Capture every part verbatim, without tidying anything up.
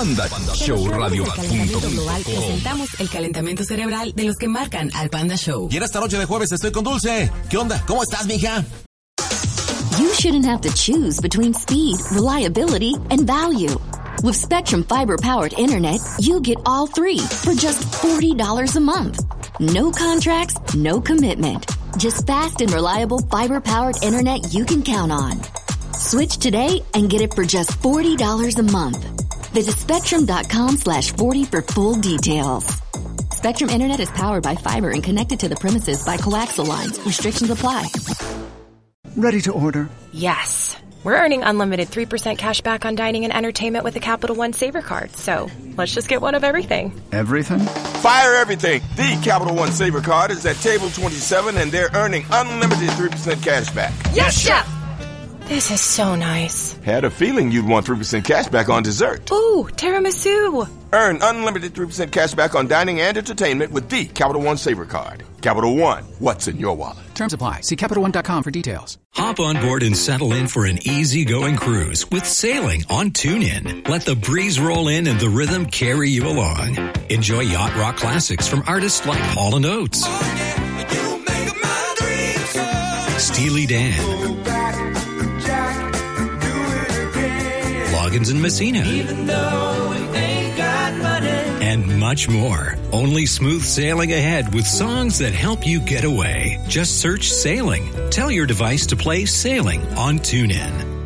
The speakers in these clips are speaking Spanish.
Panda Show Radio punto com. Presentamos el calentamiento cerebral de los que marcan al Panda Show. Y en esta noche de jueves estoy con Dulce. ¿Qué onda? ¿Cómo estás, mija? You shouldn't have to choose between speed, reliability, and value. With Spectrum fiber-powered internet, you get all three for just forty dollars a month. No contracts, no commitment. Just fast and reliable fiber-powered internet you can count on. Switch today and get it for just forty dollars a month. Visit spectrum.com slash 40 for full details. Spectrum Internet is powered by fiber and connected to the premises by coaxial lines. Restrictions apply. Ready to order? Yes. We're earning unlimited three percent cash back on dining and entertainment with a Capital One Saver card. So let's just get one of everything. Everything? Fire everything. The Capital One Saver card is at table twenty-seven and they're earning unlimited three percent cash back. Yes, Chef! This is so nice. Had a feeling you'd want three percent cash back on dessert. Ooh, tiramisu. Earn unlimited three percent cash back on dining and entertainment with the Capital One Saver card. Capital One, what's in your wallet? Terms apply. See Capital One dot com for details. Hop on board and settle in for an easy-going cruise with sailing on TuneIn. Let the breeze roll in and the rhythm carry you along. Enjoy yacht rock classics from artists like Hall and Oates, Steely Dan, Loggins and Messina, and much more. Only smooth sailing ahead with songs that help you get away. Just search Sailing. Tell your device to play Sailing on TuneIn.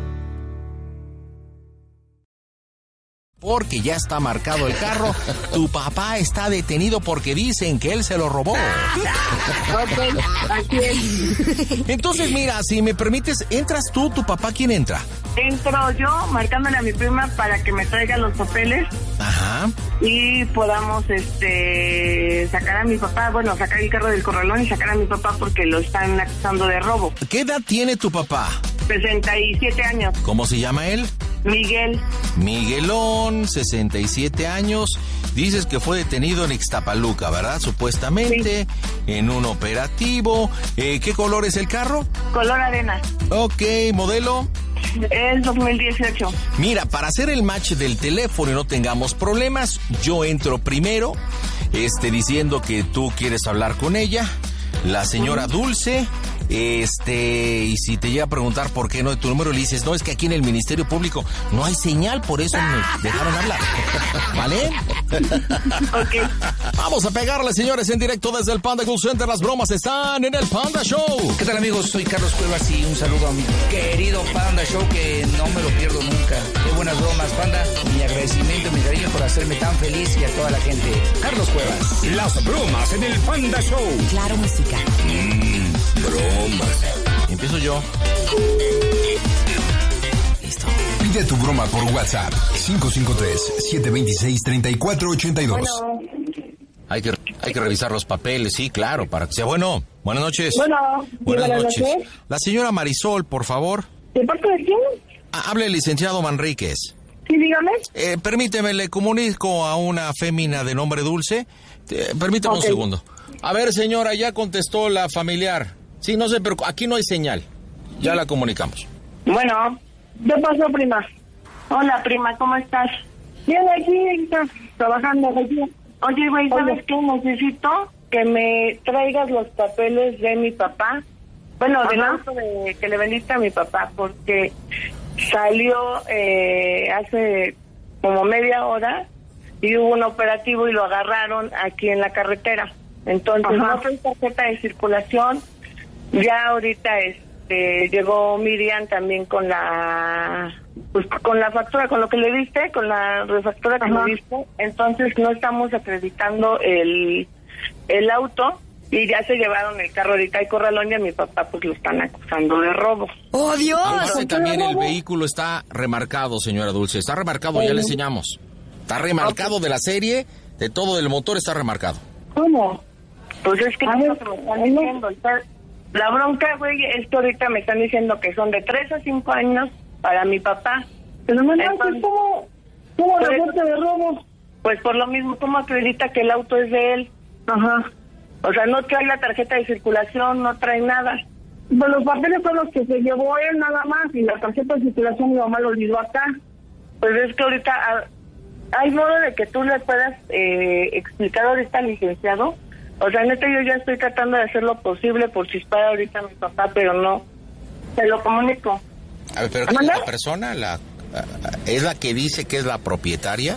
Porque ya está marcado el carro. Tu papá está detenido porque dicen que él se lo robó. Ok, así es. Entonces, mira, si me permites, ¿entras tú, tu papá? ¿Quién entra? Entro yo marcándole a mi prima para que me traiga los papeles. Ajá. Y podamos este sacar a mi papá, bueno, sacar el carro del corralón y sacar a mi papá porque lo están acusando de robo. ¿Qué edad tiene tu papá? sesenta y siete años. ¿Cómo se llama él? Miguel. Miguelón, sesenta y siete años. Dices que fue detenido en Ixtapaluca, ¿verdad? Supuestamente, sí. En un operativo. Eh, ¿Qué color es el carro? Color arena. Ok, ¿modelo? Es dos mil dieciocho. Mira, para hacer el match del teléfono y no tengamos problemas, yo entro primero, este, diciendo que tú quieres hablar con ella, la señora Dulce. Este, y si te llega a preguntar por qué no de tu número, le dices, no, es que aquí en el Ministerio Público no hay señal, por eso me dejaron hablar. ¿Vale? Ok. Vamos a pegarle, señores, en directo desde el Panda Cool Center. Las bromas están en el Panda Show. ¿Qué tal, amigos? Soy Carlos Cuevas y un saludo a mi querido Panda Show, que no me lo pierdo nunca. Qué buenas bromas, Panda. Mi agradecimiento, mi cariño por hacerme tan feliz y a toda la gente. Carlos Cuevas. Las bromas en el Panda Show. Claro, música. Mmm, bromas. Empiezo yo. Listo. Pide tu broma por WhatsApp. cinco cinco tres, siete dos seis, tres cuatro ocho dos. Bueno. Hay que, hay que revisar los papeles, sí, claro, para que sea bueno. Buenas noches. Bueno, buenas, buenas noches. noches. La señora Marisol, por favor. ¿De parte de quién? Ah, hable el licenciado Manríquez. Sí, dígame. Eh, permíteme, le comunico a una fémina de nombre Dulce. Eh, permítame okay. un segundo. A ver, señora, ya contestó la familiar. Sí, no sé, pero aquí no hay señal. Ya la comunicamos. Bueno, ¿qué pasó, prima? Hola, prima, ¿cómo estás? Bien, aquí, está, trabajando aquí. Oye, güey, ¿sabes qué? Necesito que me traigas los papeles de mi papá. Bueno, del auto de, que le vendiste a mi papá, porque salió eh, hace como media hora y hubo un operativo y lo agarraron aquí en la carretera. Entonces, Ajá. no trae tarjeta de circulación. Ya ahorita este llegó Miriam también con la pues con la factura, con lo que le diste, con la refactura que Ajá. le diste. Entonces no estamos acreditando el el auto y ya se llevaron el carro ahorita y corralón y a mi papá pues lo están acusando de robo. ¡Oh, Dios! Aparte, también el vehículo está remarcado, señora Dulce. Está remarcado, sí. Ya le enseñamos. Está remarcado okay. de la serie, de todo el motor está remarcado. ¿Cómo? Pues es que no me están diciendo. La bronca, güey, es que ahorita me están diciendo que son de tres a cinco años para mi papá. Pero no, Entonces, ¿cómo, cómo la muerte de robo? Pues por lo mismo, ¿cómo acredita que el auto es de él? Ajá. O sea, no trae la tarjeta de circulación, no trae nada. Pues los papeles son los que se llevó él nada más y la tarjeta de circulación mi mamá lo olvidó acá. Pues es que ahorita, ¿hay modo de que tú le puedas eh, explicar ahorita al licenciado? O sea, neta, yo ya estoy tratando de hacer lo posible por chispar ahorita a mi papá, pero no. Se lo comunico. A ver, pero ¿qué es la persona? La, ¿Es la que dice que es la propietaria?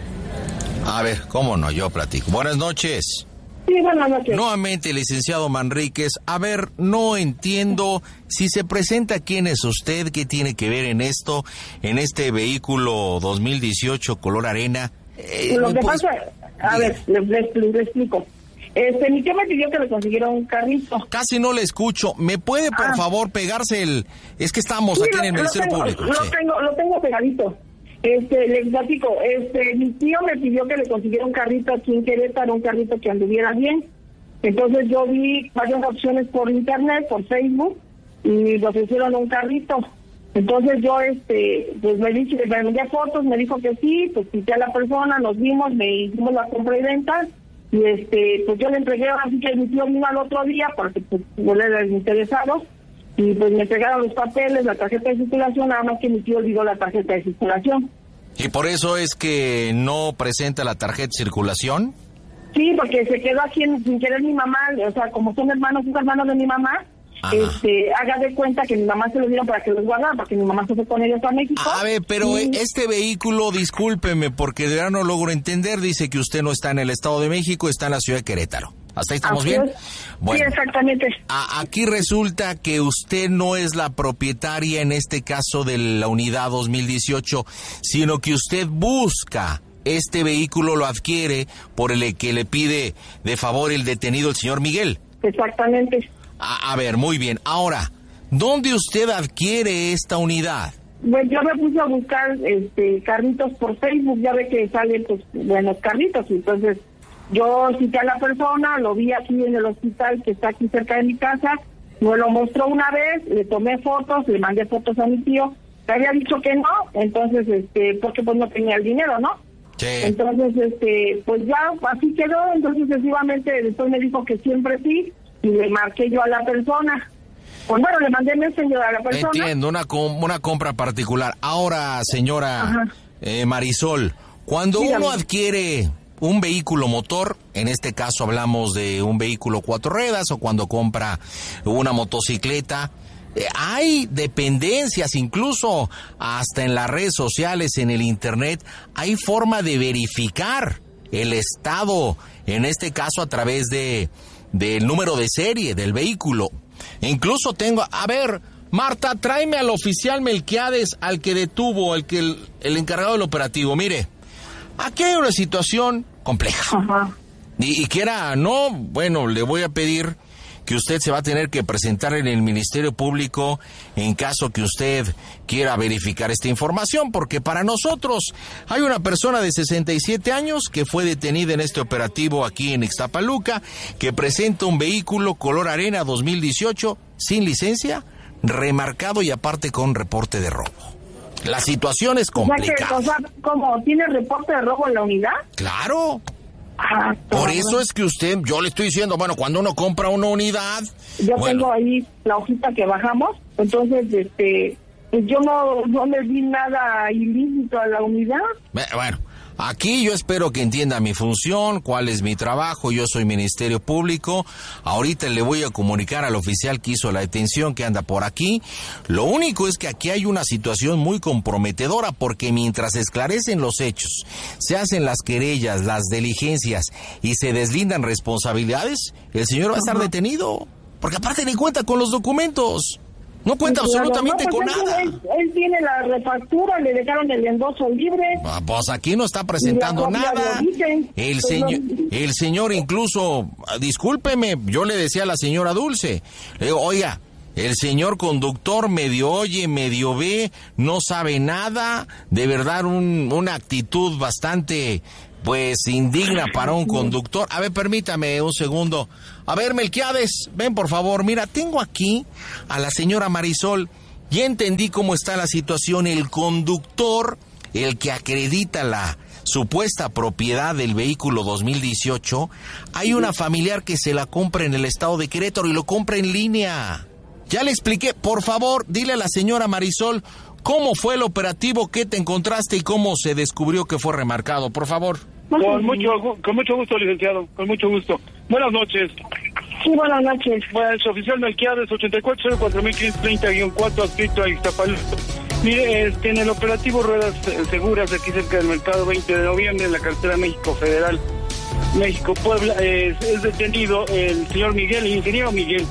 A ver, ¿cómo no? Yo platico. Buenas noches. Sí, buenas noches. Nuevamente, licenciado Manríquez. A ver, no entiendo si se presenta quién es usted, qué tiene que ver en esto, en este vehículo dos mil dieciocho color arena. Eh, Lo que pues, pasa, a ver, le, le, le explico. Este, mi tío me pidió que le consiguiera un carrito. Casi no le escucho. ¿Me puede, por ah. favor, pegarse el...? Es que estamos sí, aquí lo, en el Ministerio tengo, Público. Lo, sí. tengo, lo tengo pegadito. Este, les platico. Este, mi tío me pidió que le consiguiera un carrito aquí en Querétaro, un carrito que anduviera bien. Entonces yo vi varias opciones por internet, por Facebook, y le ofrecieron un carrito. Entonces yo, este, pues me dije, me envié fotos, me dijo que sí, pues cité a la persona, nos vimos, me hicimos la compra y venta. Y este, pues yo le entregué, así que mi tío vino al otro día, porque pues yo le era interesado, y pues me entregaron los papeles, la tarjeta de circulación, nada más que mi tío olvidó la tarjeta de circulación. ¿Y por eso es que no presenta la tarjeta de circulación? Sí, porque se quedó aquí en, sin querer mi mamá, o sea, como son hermanos, son hermanos de mi mamá, Ajá. este, haga de cuenta que mi mamá se los dieron para que los guardara, porque mi mamá se fue con ellos a México. A ver, pero y... este vehículo, discúlpeme, porque de verdad no logro entender, dice que usted no está en el Estado de México, está en la ciudad de Querétaro. ¿Hasta ahí estamos Así bien? Es. Bueno, sí, exactamente. A, aquí resulta que usted no es la propietaria, en este caso, de la unidad dos mil dieciocho, sino que usted busca... Este vehículo lo adquiere por el que le pide de favor el detenido, el señor Miguel. Exactamente. A, a ver, muy bien. Ahora, ¿dónde usted adquiere esta unidad? Bueno, yo me puse a buscar este, carritos por Facebook, ya ve que salen pues, buenos carritos, entonces yo cité a la persona, lo vi aquí en el hospital que está aquí cerca de mi casa, me lo mostró una vez, le tomé fotos, le mandé fotos a mi tío, me había dicho que no, entonces, este, porque pues no tenía el dinero, ¿no? Sí. Entonces, este, pues ya así quedó, entonces sucesivamente después me dijo que siempre sí, y le marqué yo a la persona. Pues bueno, le mandé mensaje a la persona. Entiendo, una, com- una compra particular. Ahora, señora eh, Marisol, cuando Dígame. uno adquiere un vehículo motor, en este caso hablamos de un vehículo cuatro ruedas, o cuando compra una motocicleta, Eh, hay dependencias, incluso hasta en las redes sociales, en el internet, hay forma de verificar el estado, en este caso a través de del número de serie del vehículo. E incluso tengo, a ver, Marta, tráeme al oficial Melquiades, al que detuvo, el que el, el encargado del operativo. Mire, aquí hay una situación compleja. Ajá. Y, y quiera, no, bueno, le voy a pedir que usted se va a tener que presentar en el Ministerio Público en caso que usted quiera verificar esta información, porque para nosotros hay una persona de sesenta y siete años que fue detenida en este operativo aquí en Ixtapaluca, que presenta un vehículo color arena dos mil dieciocho sin licencia, remarcado y aparte con reporte de robo. La situación es complicada. O sea, que, o sea, ¿cómo tiene reporte de robo en la unidad? Claro. Ah, Por eso es que usted, yo le estoy diciendo, bueno, cuando uno compra una unidad... Yo bueno, tengo ahí la hojita que bajamos, entonces, este, pues yo no, no le di nada ilícito a la unidad. Bueno, aquí yo espero que entienda mi función, cuál es mi trabajo. Yo soy Ministerio Público. Ahorita le voy a comunicar al oficial que hizo la detención, que anda por aquí. Lo único es que aquí hay una situación muy comprometedora, porque mientras se esclarecen los hechos, se hacen las querellas, las diligencias y se deslindan responsabilidades, el señor va a estar detenido. Porque aparte ni cuenta con los documentos. No cuenta sí, claro, absolutamente no, pues con él, nada. Él, él tiene la refactura, le dejaron el endoso libre. Ah, pues aquí no está presentando nada. El, pues señor, no. el señor incluso, discúlpeme, yo le decía a la señora Dulce, le digo, oiga, el señor conductor medio oye, medio ve, no sabe nada, de verdad un, una actitud bastante... pues indigna para un conductor. A ver, permítame un segundo. A ver, Melquiades, ven por favor. Mira, tengo aquí a la señora Marisol. Ya entendí cómo está la situación. El conductor, el que acredita la supuesta propiedad del vehículo dos mil dieciocho, hay una familiar que se la compra en el estado de Querétaro y lo compra en línea. Ya le expliqué. Por favor, dile a la señora Marisol ¿Cómo fue el operativo? ¿Qué te encontraste y cómo se descubrió que fue remarcado? Por favor. Con mucho, con mucho gusto, licenciado, con mucho gusto. Buenas noches. Sí, buenas noches. Bueno, el oficial Melquiades, ochenta y cuatro cero cuatro mil quinientos treinta guión cuatro, adscrito a Ixtapaluca. Mire, este, en el operativo Ruedas Seguras, aquí cerca del mercado veinte de noviembre, en la carretera México Federal, México-Puebla, eh, es detenido el señor Miguel, el ingeniero Miguel.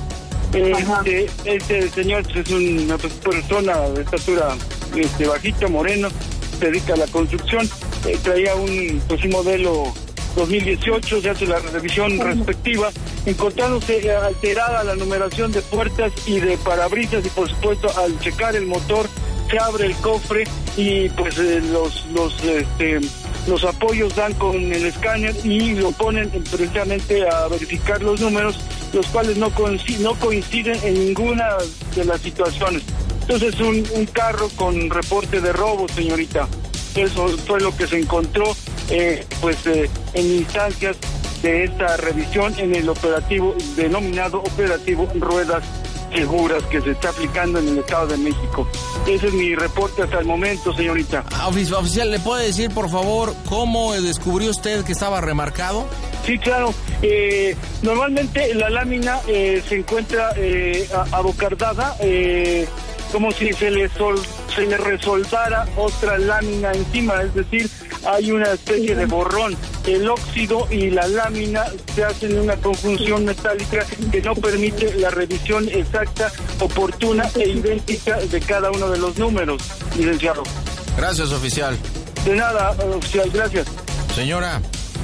Este, este señor es una persona de estatura este, bajita, moreno, se dedica a la construcción, eh, traía un, pues, un modelo dos mil dieciocho, se hace la revisión respectiva, encontrándose alterada la numeración de puertas y de parabrisas, y por supuesto al checar el motor se abre el cofre y pues eh, los los este los apoyos dan con el escáner y lo ponen precisamente a verificar los números, los cuales no coinciden, no coinciden en ninguna de las situaciones. Entonces un, un carro con reporte de robo, señorita. Eso fue lo que se encontró eh, pues eh, en instancias de esta revisión en el operativo denominado Operativo Ruedas Seguras, que se está aplicando en el Estado de México. Ese es mi reporte hasta el momento, señorita. Oficial, ¿le puede decir, por favor, cómo descubrió usted que estaba remarcado? Sí, claro. Eh, normalmente la lámina eh, se encuentra eh, abocardada, eh, como si se le, sol, se le resoldara otra lámina encima, es decir, hay una especie de borrón. El óxido y la lámina se hacen una conjunción metálica que no permite la revisión exacta, oportuna e idéntica de cada uno de los números, licenciado. Gracias, oficial. De nada, oficial, gracias. Señora.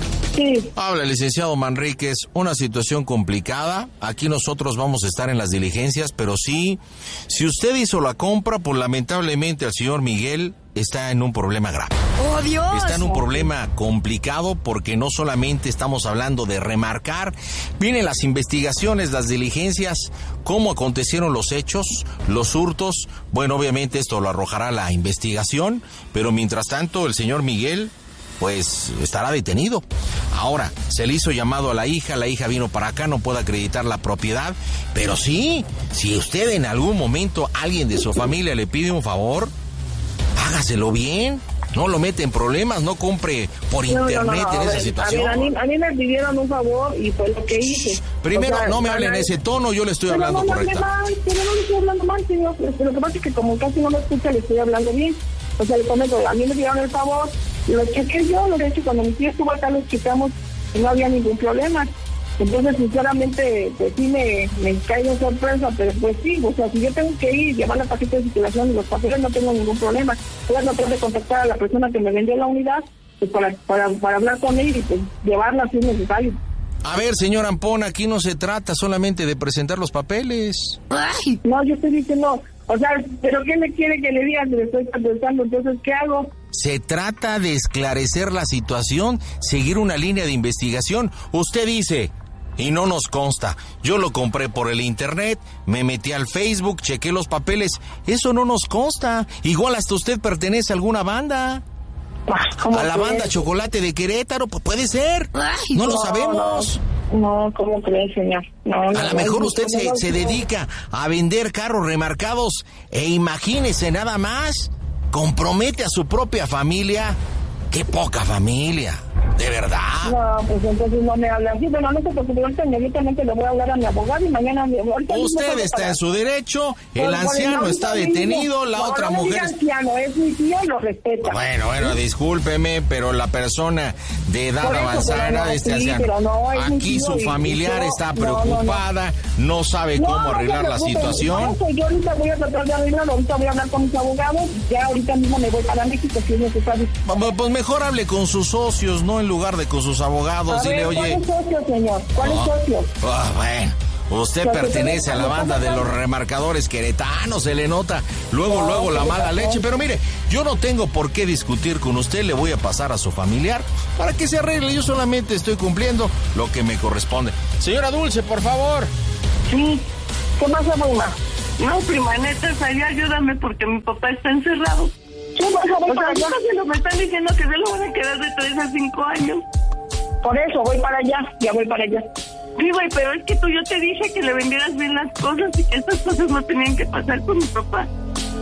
Sí. Habla el licenciado Manríquez, una situación complicada. Aquí nosotros vamos a estar en las diligencias, pero sí, si usted hizo la compra, pues lamentablemente el señor Miguel está en un problema grave. ¡Oh, Dios! Está en un problema complicado porque no solamente estamos hablando de remarcar, vienen las investigaciones, las diligencias, cómo acontecieron los hechos, los hurtos. Bueno, obviamente esto lo arrojará la investigación, pero mientras tanto el señor Miguel pues estará detenido. Ahora, se le hizo llamado a la hija, la hija vino para acá, no puede acreditar la propiedad, pero sí, si usted en algún momento, alguien de su familia le pide un favor, hágaselo bien, no lo mete en problemas, no compre por no, internet no, no, en esa ver, situación. A, ver, a, mí, a mí me pidieron un favor y fue lo que hice. Primero, o sea, no me hable en ese tono, yo le estoy pero hablando no, correctamente. No, pero no le estoy hablando mal, señor. Lo que pasa es que como casi no me escucha, le estoy hablando bien. O sea, le comento, a mí me dieron el favor, lo chequé yo, lo de hecho, cuando mi tío estuvo acá, lo checamos y no había ningún problema. Entonces, sinceramente, pues sí me, me cae de sorpresa, pero pues sí, o sea, si yo tengo que ir, llevar la tarjeta de circulación y los papeles, no tengo ningún problema. Voy a tratar de contactar a la persona que me vendió la unidad, pues para, para, para hablar con él y pues llevarla si es necesario. A ver, señor Ampón, aquí no se trata solamente de presentar los papeles. Ay. No, yo estoy diciendo, o sea, ¿pero qué me quiere que le diga? Le estoy contestando, entonces, ¿qué hago? Se trata de esclarecer la situación, seguir una línea de investigación. Usted dice, y no nos consta, yo lo compré por el internet, me metí al Facebook, chequé los papeles. Eso no nos consta. Igual hasta usted pertenece a alguna banda. A la banda Chocolate de Querétaro, pues puede ser. Ay, no, no lo sabemos. No, no, ¿cómo cree, señor? No, no, a lo mejor no, usted no, se, no, se dedica a vender carros remarcados e imagínese nada más, compromete a su propia familia. ¡Qué poca familia! ¿De verdad? No, pues entonces no me habla así. Bueno, no se preocupe, ahorita inmediatamente le voy a hablar a mi abogado y mañana... Usted está en su derecho, el anciano está detenido, la otra mujer... No es anciano, es mi tío y lo respeta. Bueno, bueno, discúlpeme, pero la persona de edad avanzada de este anciano... Aquí su familiar está preocupada, no sabe cómo arreglar la situación. Yo ahorita voy a tratar de arreglarlo, ahorita voy a hablar con mis abogados, ya ahorita mismo me voy para México si es necesario. Pues mejor hable con sus socios, no en lugar de con sus abogados. A Dile, ver, oye... ¿cuál es socio, señor? ¿Cuál oh, es socio? Oh, bueno, usted o sea, pertenece a la banda de los remarcadores queretanos, se le nota luego, no, luego la mala leche. Pero mire, yo no tengo por qué discutir con usted, le voy a pasar a su familiar para que se arregle. Yo solamente estoy cumpliendo lo que me corresponde. Señora Dulce, por favor. Sí, ¿qué pasa, prima? No, prima, neta, ahí ayúdame porque mi papá está encerrado. Sí, por favor, o sea, allá. Se me están diciendo que se lo van a quedar de tres a cinco años. Por eso, voy para allá, ya voy para allá. Sí, güey, pero es que tú, yo te dije que le vendieras bien las cosas y que estas cosas no tenían que pasar con mi papá.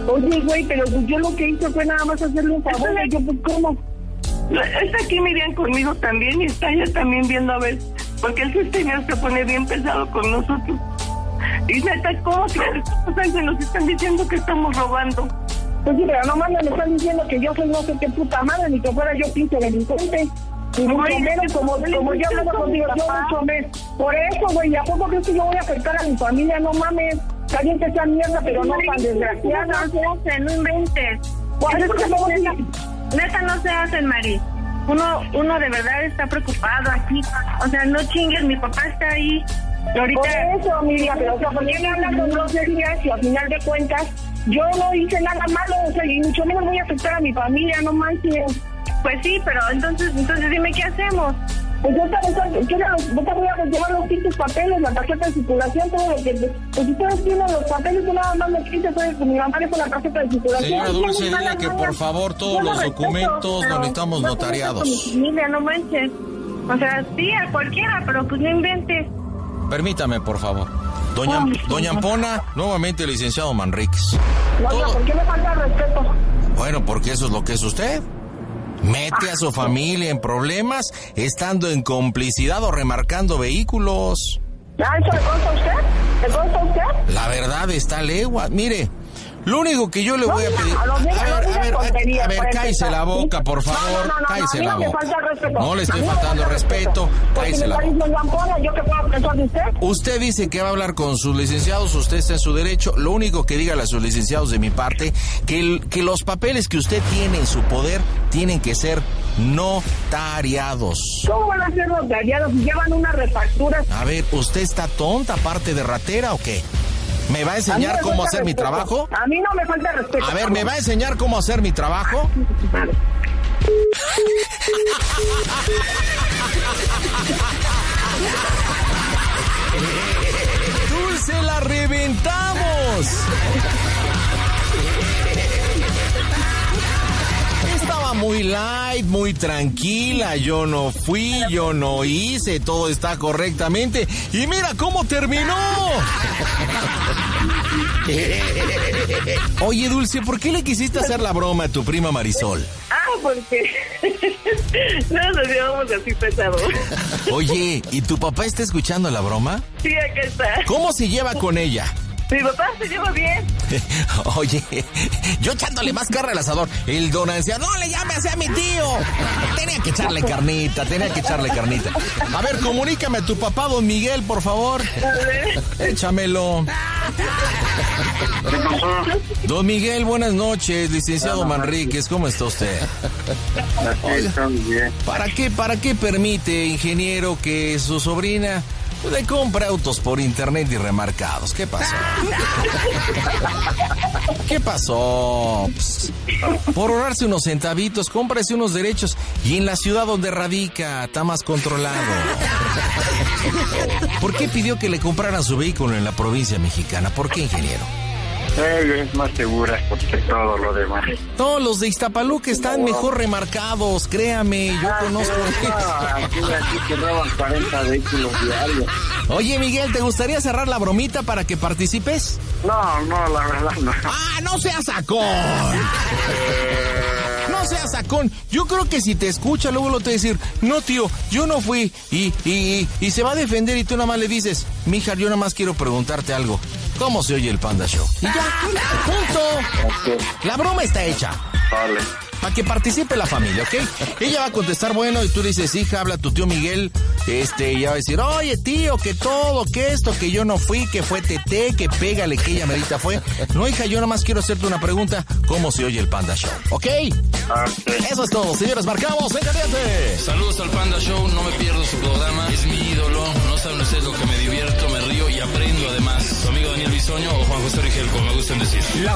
Oye, güey, pero pues yo lo que hice fue nada más hacerle un favor. Y yo, pues, ¿cómo? Está aquí Miriam conmigo también y está ella también viendo a ver, porque el sistema se pone bien pesado con nosotros. Y neta, ¿cómo que se nos están diciendo que estamos robando? Pues sí, pero no mames, me están diciendo que yo soy no sé qué puta madre, ni que fuera yo pinche delincuente. Y mucho menos, como, como yo hablaba contigo, yo mucho menos. Por eso, güey, ¿a poco crees que yo voy a afectar a mi familia? No mames, caliente esa mierda, pero no tan desgraciada. No se hacen, no inventes. ¿Cuál es que no neta, neta no se hacen, Mari. Uno, uno de verdad está preocupado aquí. O sea, no chingues, mi papá está ahí. Ahorita... Por eso, Miriam, pero o sea, ¿por qué me hablan con groserías y al final de cuentas yo no hice nada malo? O sea, y mucho menos voy a afectar a mi familia, no manches. Pues sí, pero entonces, entonces dime qué hacemos. Pues yo te, yo te voy a llevar los pinches papeles, la tarjeta de circulación, todo lo que... Pues si ustedes tienen los papeles, yo nada más me quise, pues con mi mamá con la tarjeta de circulación. Señora Dulce, dile que por favor todos los documentos los necesitamos notariados. Mira, no manches. O sea, sí, a cualquiera, pero pues no inventes. Permítame, por favor. Doña, Doña Ampona, nuevamente el licenciado Manríquez. No, Todo... ¿por qué me falta el respeto? Bueno, porque eso es lo que es usted. Mete a su familia en problemas estando en complicidad o remarcando vehículos. ¿Ah, eso le consta a usted? ¿Le consta a usted? La verdad está legua. Mire, lo único que yo le voy a pedir... A, a ver, a ver, a, a ver, cállese la boca, por favor. No, no, no, cállese no, la no, boca. Respeto. No le estoy faltando respeto. Cállese la boca. ¿Yo qué puedo pensar de usted? Usted dice que va a hablar con sus licenciados, usted está en su derecho. Lo único que dígale a sus licenciados de mi parte, que, el, que los papeles que usted tiene en su poder tienen que ser notariados. ¿Cómo van a ser notariados si llevan una refactura? A ver, ¿usted está tonta, aparte de ratera o qué? ¿Me va a enseñar a cómo hacer respeto. mi trabajo? A mí no me falta respeto. A ver, ¿me va a enseñar cómo hacer mi trabajo? Vale. ¡Dulce, la reventamos! Estaba muy light, muy tranquila, yo no fui, yo no hice, todo está correctamente. Y mira cómo terminó. Oye, Dulce, ¿por qué le quisiste hacer la broma a tu prima Marisol? Ah, porque no nos llevamos así pesado. Oye, ¿y tu papá está escuchando la broma? Sí, acá está. ¿Cómo se lleva con ella? Mi papá se lleva bien. Oye, yo echándole más carne al asador. El don anciano, no le llame así a mi tío. Tenía que echarle carnita, tenía que echarle carnita. A ver, comunícame a tu papá, don Miguel, por favor. A ver. Échamelo. Don Miguel, buenas noches, licenciado Manríquez, ¿cómo está usted? Oiga, ¿para qué, para qué permite, ingeniero, que su sobrina le compra autos por internet y remarcados? ¿Qué pasó? ¿Qué pasó? Pues, por ahorrarse unos centavitos, cómprese unos derechos y en la ciudad donde radica está más controlado. ¿Por qué pidió que le compraran su vehículo en la provincia mexicana? ¿Por qué, ingeniero? Eh, es más segura porque todo lo demás. Todos los de Iztapaluca están mejor remarcados, créame, yo ah, conozco. No, aquí, aquí se roban cuarenta vehículos diarios. Oye, Miguel, ¿te gustaría cerrar la bromita para que participes? No, no, la verdad no. ¡Ah, no seas sacón! No seas sacón. Yo creo que si te escucha, luego lo te va a decir, no, tío, yo no fui. Y, y, y, y se va a defender y tú nada más le dices, mija, yo nada más quiero preguntarte algo. ¿Cómo se oye el Panda Show? Y ya, punto. Okay. La broma está hecha. Vale. Para que participe la familia, ¿ok? Ella va a contestar, bueno, y tú dices, hija, habla tu tío Miguel, este, y ella va a decir, oye, tío, que todo, que esto, que yo no fui, que fue Tete, que pégale, que ella merita fue. No, hija, yo nada más quiero hacerte una pregunta, ¿cómo se oye el Panda Show? ¿Ok? Okay. Eso es todo, señores, marcamos en caliente. Saludos al Panda Show, no me pierdo su programa, es mi ídolo, no saben ustedes lo que me divierto, me río y aprendo además. Su amigo Daniel Bisoño o Juan José Rigel, como me gustan decir. La